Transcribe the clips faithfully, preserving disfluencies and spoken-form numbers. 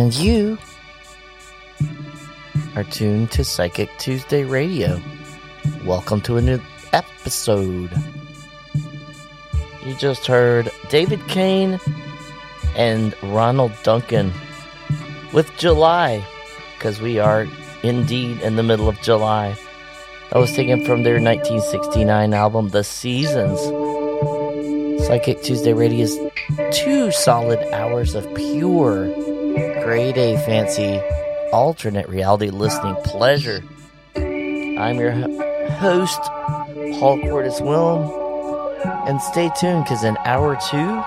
And you are tuned to Psychic Tuesday Radio. Welcome to a new episode. You just heard David Kane and Ronald Duncan with July, because we are indeed in the middle of July. That was taken from their nineteen sixty-nine album, The Seasons. Psychic Tuesday Radio is two solid hours of pure, grade A fancy, alternate reality listening pleasure. I'm your ho- host, Paul Cordes Wilm, and stay tuned, because in hour two,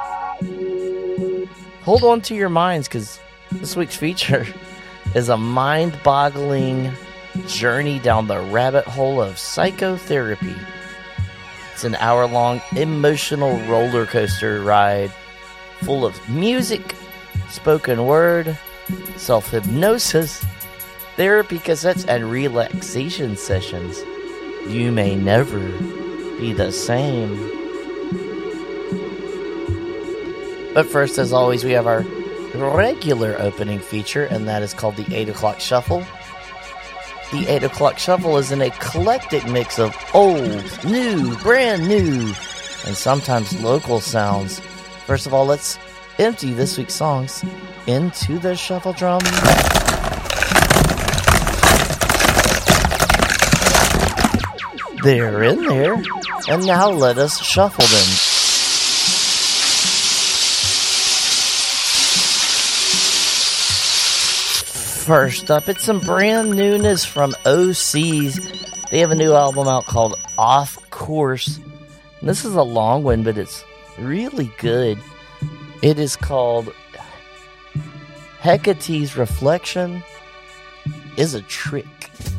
hold on to your minds, because this week's feature is a mind-boggling journey down the rabbit hole of psychotherapy. It's an hour-long emotional roller coaster ride full of music, spoken word, self-hypnosis, therapy cassettes, and relaxation sessions. You may never be the same. But first, as always, we have our regular opening feature, and that is called the eight o'clock Shuffle. The eight o'clock Shuffle is an eclectic mix of old, new, brand new, and sometimes local sounds. First of all, let's empty this week's songs into the shuffle drum. They're in there, and now let us shuffle them. First up, it's some brand newness from O C's. They have a new album out called Off Course. And this is a long one, but it's really good. It is called Hecate's Reflection is a Trick.